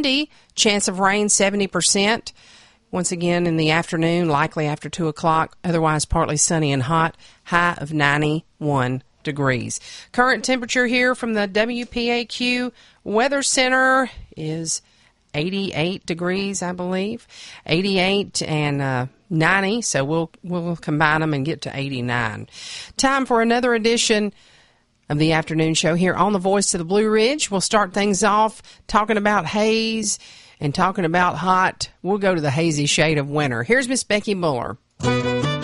chance of rain 70%. Once again, in the afternoon, likely after 2 o'clock, otherwise partly sunny and hot, high of 91 degrees. Current temperature here from the WPAQ Weather Center is 88 degrees, I believe. 88 and 90, so we'll combine them and get to 89. Time for another edition of the afternoon show here on the Voice of the Blue Ridge. We'll start things off talking about haze and talking about hot. We'll go to the hazy shade of winter. Here's Miss Becky Buller.